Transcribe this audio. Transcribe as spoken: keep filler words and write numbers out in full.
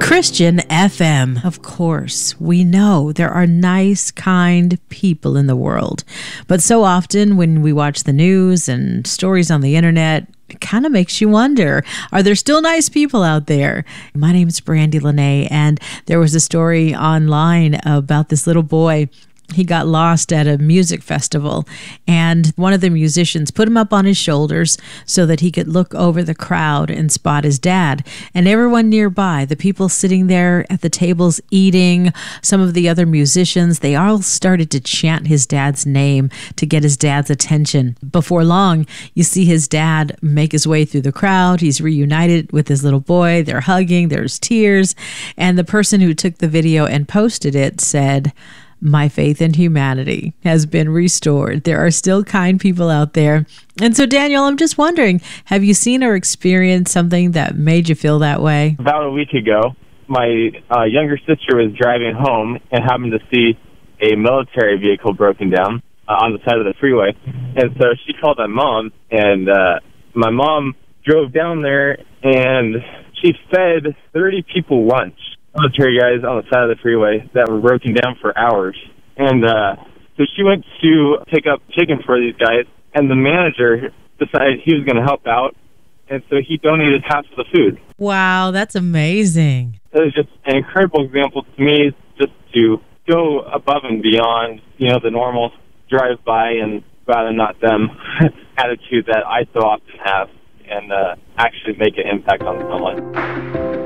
Christian F M. Of course, we know there are nice, kind people in the world. But so often when we watch the news and stories on the internet, it kind of makes you wonder, are there still nice people out there? My name is Brandy Lene, and there was a story online about this little boy. He got lost at a music festival, and one of the musicians put him up on his shoulders so that he could look over the crowd and spot his dad. And everyone nearby, the people sitting there at the tables eating, some of the other musicians, they all started to chant his dad's name to get his dad's attention. Before long, you see his dad make his way through the crowd. He's reunited with his little boy. They're hugging. There's tears. And the person who took the video and posted it said, "My faith in humanity has been restored. There are still kind people out there." And so, Daniel, I'm just wondering, have you seen or experienced something that made you feel that way? About a week ago, my uh, younger sister was driving home and happened to see a military vehicle broken down uh, on the side of the freeway. And so she called my mom, and uh, my mom drove down there, and she fed thirty people lunch. Military guys on the side of the freeway that were broken down for hours. And uh, so she went to pick up chicken for these guys, and the manager decided he was going to help out, and so he donated half of the food. Wow, that's amazing. It was just an incredible example to me, just to go above and beyond, you know, the normal drive-by and rather not them attitude that I so often have, and uh, actually make an impact on someone.